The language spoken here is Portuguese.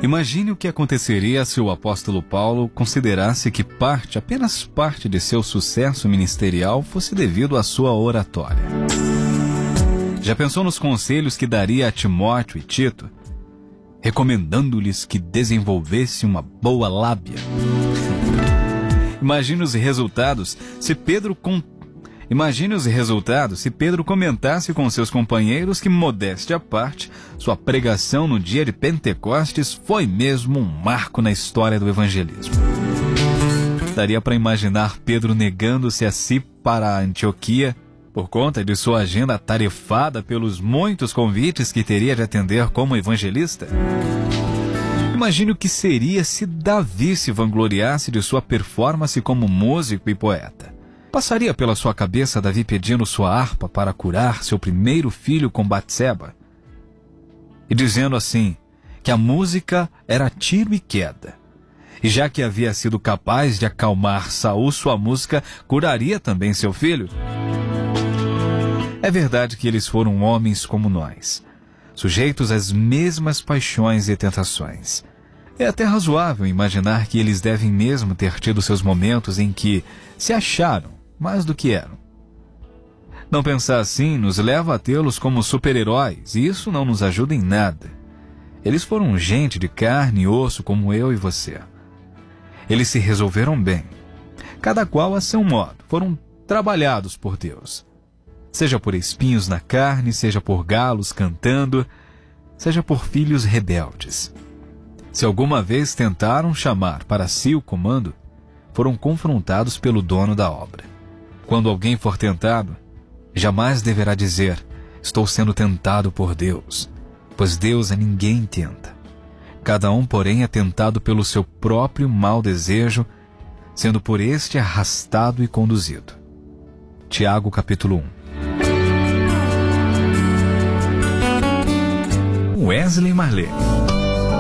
Imagine o que aconteceria se o apóstolo Paulo considerasse que apenas parte de seu sucesso ministerial fosse devido à sua oratória. Já pensou nos conselhos que daria a Timóteo e Tito, recomendando-lhes que desenvolvesse uma boa lábia? Imagine os resultados se Pedro comentasse com seus companheiros que, modéstia à parte, sua pregação no dia de Pentecostes foi mesmo um marco na história do evangelismo. Daria para imaginar Pedro negando-se a si para a Antioquia por conta de sua agenda atarefada pelos muitos convites que teria de atender como evangelista? Imagine o que seria se Davi se vangloriasse de sua performance como músico e poeta. Passaria pela sua cabeça Davi pedindo sua harpa para curar seu primeiro filho com Batseba? E dizendo assim, que a música era tiro e queda. E já que havia sido capaz de acalmar Saul, sua música curaria também seu filho? É verdade que eles foram homens como nós, sujeitos às mesmas paixões e tentações. É até razoável imaginar que eles devem mesmo ter tido seus momentos em que se acharam mais do que eram. Não pensar assim nos leva a tê-los como super-heróis, e isso não nos ajuda em nada. Eles foram gente de carne e osso como eu e você. Eles se resolveram bem, cada qual a seu modo, foram trabalhados por Deus. Seja por espinhos na carne, seja por galos cantando, seja por filhos rebeldes. Se alguma vez tentaram chamar para si o comando, foram confrontados pelo dono da obra. Quando alguém for tentado, jamais deverá dizer, estou sendo tentado por Deus, pois Deus a ninguém tenta. Cada um, porém, é tentado pelo seu próprio mau desejo, sendo por este arrastado e conduzido. Tiago, capítulo 1. Wesley Marley.